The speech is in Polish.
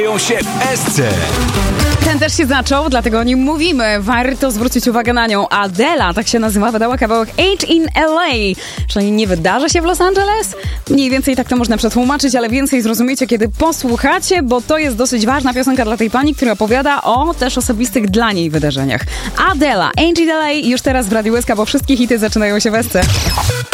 się w Esce. Ten też się zaczął, dlatego o nim mówimy. Warto zwrócić uwagę na nią. Adela, tak się nazywa, wydała kawałek Age in LA. Czyli nie wydarza się w Los Angeles? Mniej więcej tak to można przetłumaczyć, ale więcej zrozumiecie, kiedy posłuchacie, bo to jest dosyć ważna piosenka dla tej pani, która opowiada o też osobistych dla niej wydarzeniach. Adela, Age in LA już teraz w Radiu SK, bo wszystkie hity zaczynają się w Esce.